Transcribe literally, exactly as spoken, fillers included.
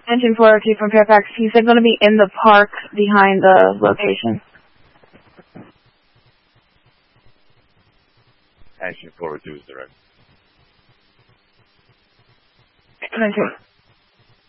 Engine four oh two from Fairfax. He said going to be in the park behind the location. Engine four oh two is direct. Nice.